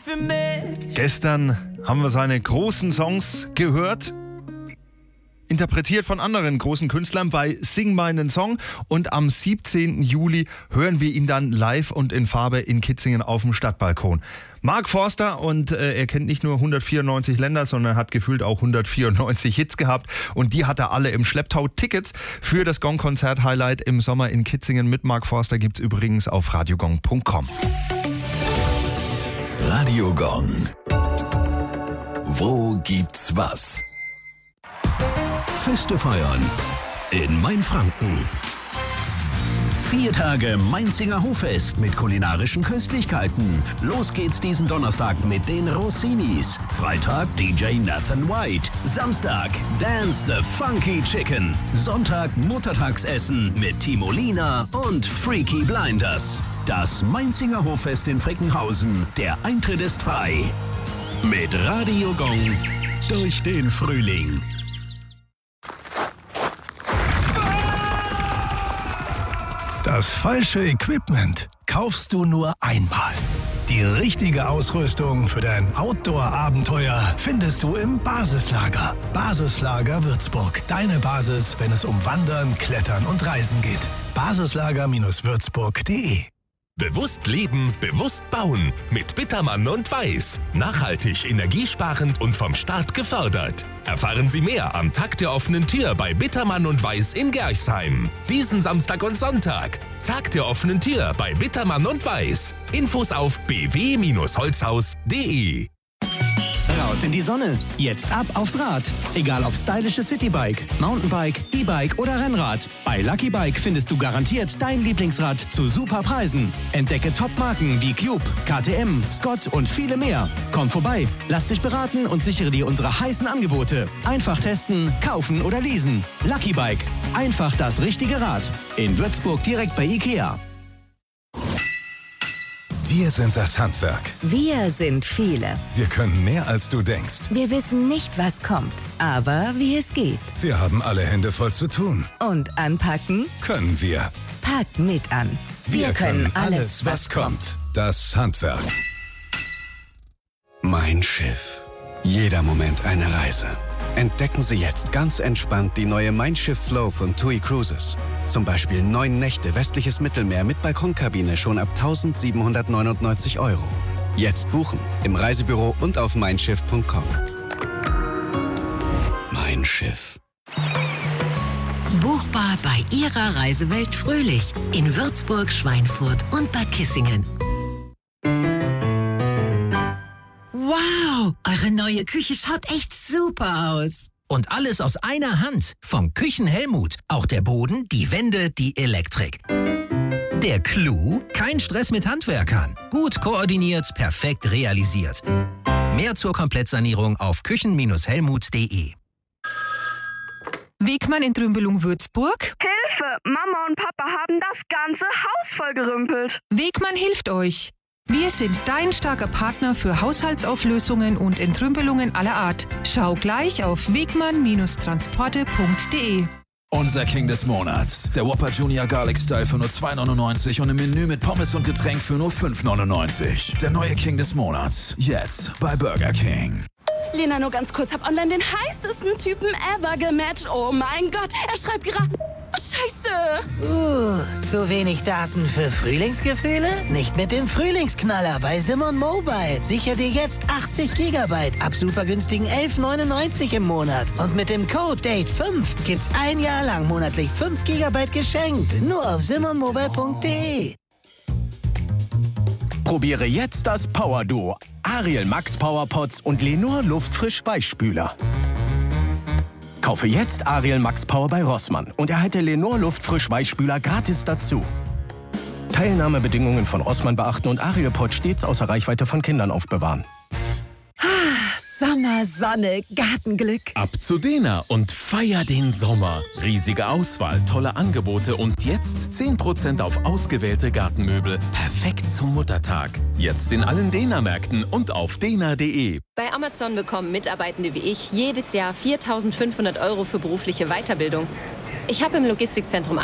für mich. Gestern haben wir seine großen Songs gehört, interpretiert von anderen großen Künstlern bei Sing meinen Song, und am 17. Juli hören wir ihn dann live und in Farbe in Kitzingen auf dem Stadtbalkon. Mark Forster, und er kennt nicht nur 194 Länder, sondern hat gefühlt auch 194 Hits gehabt, und die hat er alle im Schlepptau. Tickets für das Gong-Konzert-Highlight im Sommer in Kitzingen mit Mark Forster gibt's übrigens auf radiogong.com. Radio Gong. Wo gibt's was? Feste feiern in Mainfranken. 4 Tage Mainzinger Hoffest mit kulinarischen Köstlichkeiten. Los geht's diesen Donnerstag mit den Rossinis. Freitag DJ Nathan White. Samstag Dance the Funky Chicken. Sonntag Muttertagsessen mit Timolina und Freaky Blinders. Das Mainzinger Hoffest in Frickenhausen. Der Eintritt ist frei. Mit Radio Gong durch den Frühling. Das falsche Equipment kaufst du nur einmal. Die richtige Ausrüstung für dein Outdoor-Abenteuer findest du im Basislager. Basislager Würzburg. Deine Basis, wenn es um Wandern, Klettern und Reisen geht. Basislager-würzburg.de. Bewusst leben, bewusst bauen. Mit Bittermann und Weiß. Nachhaltig, energiesparend und vom Staat gefördert. Erfahren Sie mehr am Tag der offenen Tür bei Bittermann und Weiß in Gerchsheim. Diesen Samstag und Sonntag. Tag der offenen Tür bei Bittermann und Weiß. Infos auf bw-holzhaus.de. Raus in die Sonne. Jetzt ab aufs Rad. Egal ob stylisches Citybike, Mountainbike, E-Bike oder Rennrad. Bei Lucky Bike findest du garantiert dein Lieblingsrad zu super Preisen. Entdecke Top-Marken wie Cube, KTM, Scott und viele mehr. Komm vorbei, lass dich beraten und sichere dir unsere heißen Angebote. Einfach testen, kaufen oder leasen. Lucky Bike. Einfach das richtige Rad. In Würzburg direkt bei Ikea. Wir sind das Handwerk. Wir sind viele. Wir können mehr, als du denkst. Wir wissen nicht, was kommt, aber wie es geht. Wir haben alle Hände voll zu tun. Und anpacken Können wir. packt mit an. Wir können alles, was kommt. Das Handwerk. Mein Schiff. Jeder Moment eine Reise. Entdecken Sie jetzt ganz entspannt die neue Mein Schiff Flow von TUI Cruises. Zum Beispiel 9 Nächte westliches Mittelmeer mit Balkonkabine schon ab 1.799 €. Jetzt buchen im Reisebüro und auf meinschiff.com. Mein Schiff. Buchbar bei Ihrer Reisewelt Fröhlich in Würzburg, Schweinfurt und Bad Kissingen. Wow, eure neue Küche schaut echt super aus. Und alles aus einer Hand. Vom Küchen-Helmut. Auch der Boden, die Wände, die Elektrik. Der Clou? Kein Stress mit Handwerkern. Gut koordiniert, perfekt realisiert. Mehr zur Komplettsanierung auf küchen-helmut.de. Wegmann in Trümbelung Würzburg. Hilfe! Mama und Papa haben das ganze Haus vollgerümpelt. Wegmann hilft euch. Wir sind dein starker Partner für Haushaltsauflösungen und Entrümpelungen aller Art. Schau gleich auf wegmann-transporte.de. Unser King des Monats. Der Whopper Junior Garlic Style für nur 2,99 und im Menü mit Pommes und Getränk für nur 5,99. Der neue King des Monats. Jetzt bei Burger King. Lena, nur ganz kurz. Hab online den heißesten Typen ever gematcht. Oh mein Gott, er schreibt gerade... Scheiße! Zu wenig Daten für Frühlingsgefühle? Nicht mit dem Frühlingsknaller bei Simon Mobile. Sicher dir jetzt 80 GB ab super günstigen 11,99 im Monat. Und mit dem Code DATE5 gibt's ein Jahr lang monatlich 5 GB geschenkt. Nur auf simonmobile.de. Probiere jetzt das Power Duo. Ariel Max Power Pots und Lenor Luftfrisch Weichspüler. Kaufe jetzt Ariel Max Power bei Rossmann und erhalte Lenor Luftfrisch Weichspüler gratis dazu. Teilnahmebedingungen von Rossmann beachten und Ariel Pot stets außer Reichweite von Kindern aufbewahren. Sommer, Sonne, Gartenglück. Ab zu Dena und feier den Sommer. Riesige Auswahl, tolle Angebote und jetzt 10% auf ausgewählte Gartenmöbel. Perfekt zum Muttertag. Jetzt in allen Dena-Märkten und auf dena.de. Bei Amazon bekommen Mitarbeitende wie ich jedes Jahr 4.500 € für berufliche Weiterbildung. Ich habe im Logistikzentrum